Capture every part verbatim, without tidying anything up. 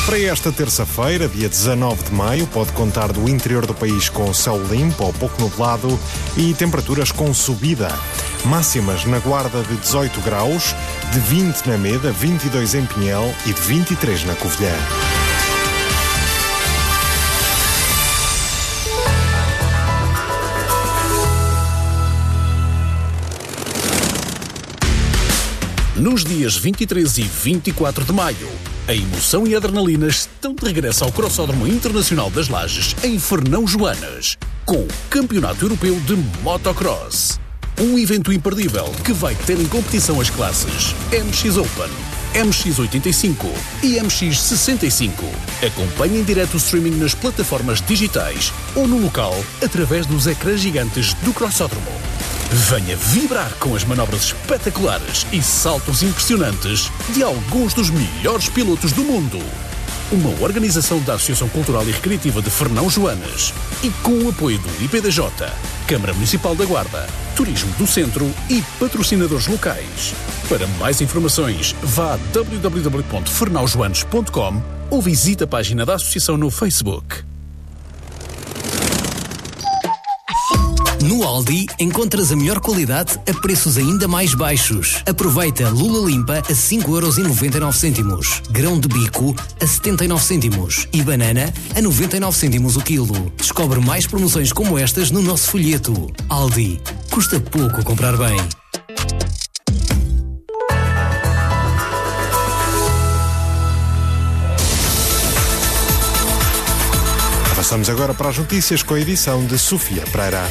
Para esta terça-feira, dia dezanove de maio, pode contar do interior do país com céu limpo ou pouco nublado e temperaturas com subida. Máximas na Guarda de dezoito graus, de vinte na Meda, vinte e dois em Pinhel e de vinte e três na Covilhã. Nos dias vinte e três e vinte e quatro de maio, a emoção e a adrenalina estão de regresso ao Crossódromo Internacional das Lajes, em Fernão Joanas, com o Campeonato Europeu de Motocross. Um evento imperdível que vai ter em competição as classes M X Open, M X oitenta e cinco e M X sessenta e cinco. Acompanhe em direto o streaming nas plataformas digitais ou no local através dos ecrãs gigantes do Crossódromo. Venha vibrar com as manobras espetaculares e saltos impressionantes de alguns dos melhores pilotos do mundo. Uma organização da Associação Cultural e Recreativa de Fernão Joanas e com o apoio do I P D J, Câmara Municipal da Guarda, Turismo do Centro e patrocinadores locais. Para mais informações, vá a w w w ponto fernão joanes ponto com ou visite a página da Associação no Facebook. No Aldi encontras a melhor qualidade a preços ainda mais baixos. Aproveita lula limpa a cinco euros e noventa e nove cêntimos, grão de bico a setenta e nove cêntimos e banana a noventa e nove cêntimos o quilo. Descobre mais promoções como estas no nosso folheto. Aldi, custa pouco comprar bem. Passamos agora para as notícias com a edição de Sofia Pereira.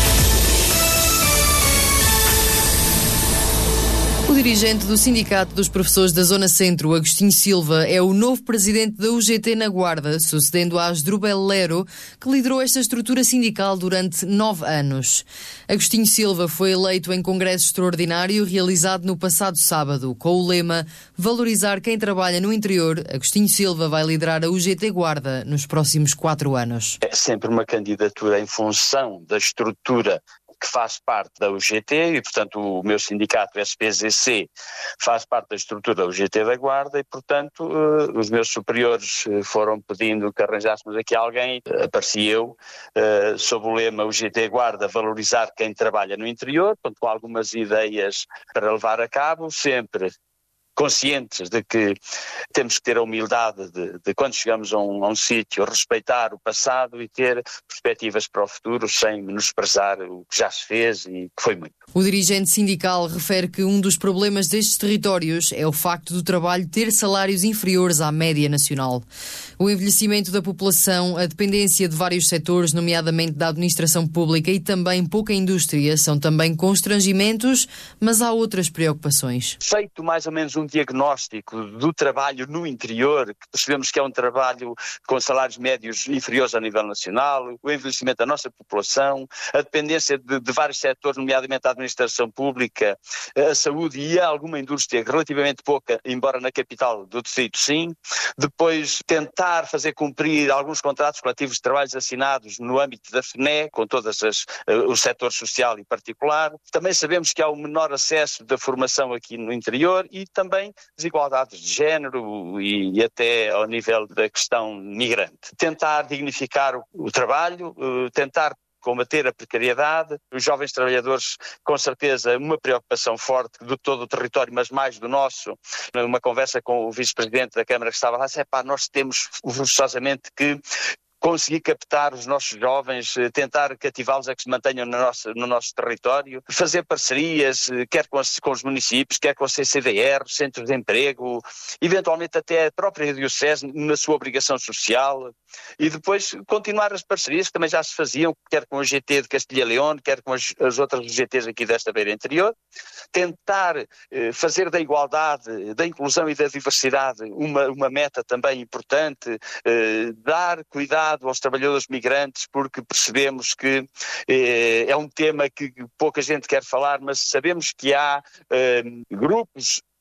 O dirigente do Sindicato dos Professores da Zona Centro, Agostinho Silva, é o novo presidente da U G T na Guarda, sucedendo a Asdrubal Lero, que liderou esta estrutura sindical durante nove anos. Agostinho Silva foi eleito em congresso extraordinário realizado no passado sábado, com o lema Valorizar quem trabalha no interior. Agostinho Silva vai liderar a U G T Guarda nos próximos quatro anos. É sempre uma candidatura em função da estrutura que faz parte da U G T e, portanto, o meu sindicato S P Z C faz parte da estrutura da U G T da Guarda e, portanto, uh, os meus superiores uh, foram pedindo que arranjássemos aqui alguém, uh, apareci eu, uh, sob o lema U G T Guarda, valorizar quem trabalha no interior, portanto, com algumas ideias para levar a cabo, sempre conscientes de que temos que ter a humildade de, de quando chegamos a um, a um sítio, respeitar o passado e ter perspectivas para o futuro sem menosprezar o que já se fez e que foi muito. O dirigente sindical refere que um dos problemas destes territórios é o facto do trabalho ter salários inferiores à média nacional. O envelhecimento da população, a dependência de vários setores, nomeadamente da administração pública e também pouca indústria, são também constrangimentos, mas há outras preocupações. Feito mais ou menos um diagnóstico do trabalho no interior, que percebemos que é um trabalho com salários médios inferiores a nível nacional, o envelhecimento da nossa população, a dependência de, de vários setores, nomeadamente a administração pública, a saúde e alguma indústria relativamente pouca, embora na capital do distrito sim. Depois tentar fazer cumprir alguns contratos coletivos de trabalhos assinados no âmbito da F N E, com todos as, o setor social e particular. Também sabemos que há um menor acesso da formação aqui no interior e também desigualdades de género e, e até ao nível da questão migrante. Tentar dignificar o, o trabalho, uh, tentar combater a precariedade, os jovens trabalhadores, com certeza, uma preocupação forte de todo o território, mas mais do nosso. Numa conversa com o vice-presidente da Câmara que estava lá, disse, pá, nós temos forçosamente que conseguir captar os nossos jovens, tentar cativá-los a que se mantenham no nosso, no nosso território, fazer parcerias, quer com, as, com os municípios, quer com a C C D R, centros de emprego, eventualmente até a própria Diocese na sua obrigação social, e depois continuar as parcerias que também já se faziam, quer com a G T de Castilha e León, quer com as, as outras G Ts aqui desta beira interior, tentar eh, fazer da igualdade, da inclusão e da diversidade uma, uma meta também importante, eh, dar cuidado aos trabalhadores migrantes, porque percebemos que eh, é um tema que pouca gente quer falar, mas sabemos que há eh, grupos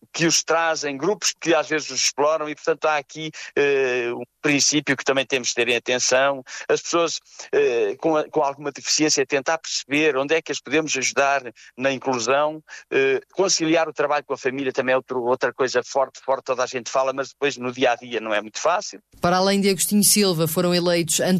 que os trazem, grupos que às vezes os exploram e, portanto, há aqui uh, um princípio que também temos de ter em atenção. As pessoas uh, com, a, com alguma deficiência tentar perceber onde é que as podemos ajudar na inclusão, uh, conciliar o trabalho com a família também é outro, outra coisa forte, forte, toda a gente fala, mas depois no dia-a-dia não é muito fácil. Para além de Agostinho Silva, foram eleitos